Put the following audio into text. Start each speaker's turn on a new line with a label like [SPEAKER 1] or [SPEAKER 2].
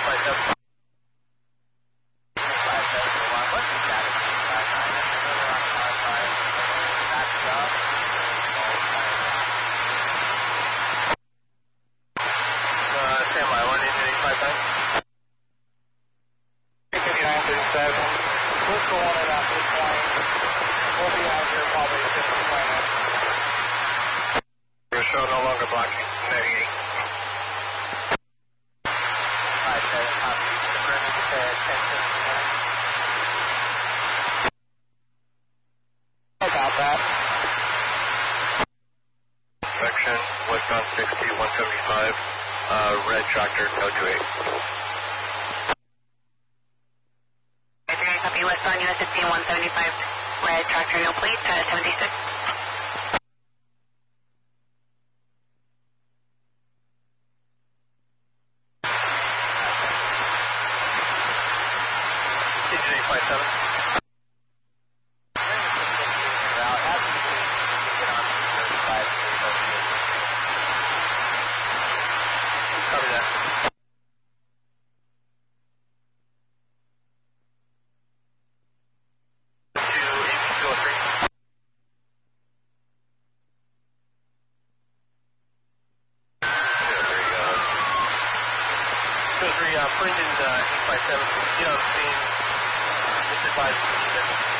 [SPEAKER 1] Standby, 18855. 5937. We'll go on at this point. We'll be out here probably 50 minutes.
[SPEAKER 2] Show no longer blocking. 98.
[SPEAKER 1] Alright, copy. About that.
[SPEAKER 2] Section, westbound 60, 175, red tractor, no 28.
[SPEAKER 3] Copy, westbound US 16, 175, red tractor, no plate, 76.
[SPEAKER 1] Brendan, 857, get on scene. Just advise